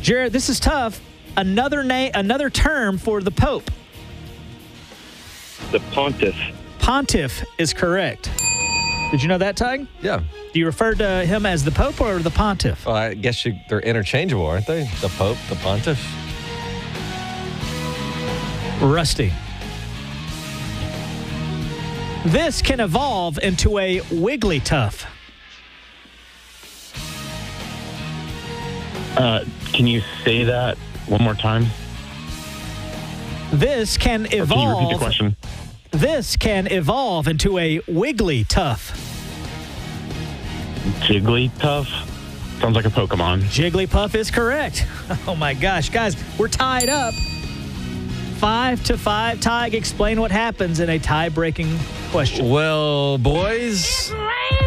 Jared, this is tough. Another term for the Pope. The Pontiff. Pontiff is correct. Did you know that, Tig? Yeah. Do you refer to him as the Pope or the Pontiff? Well, I guess they're interchangeable, aren't they? The Pope, the Pontiff. Rusty. This can evolve into a Wigglytuff. Can you say that one more time? This can Or can you evolve. repeat the question? This can evolve into a Wigglytuff. Jigglypuff? Sounds like a Pokemon. Jigglypuff is correct. Oh my gosh, guys, we're tied up. 5-5. Tig, explain what happens in a tie-breaking question. Well, boys,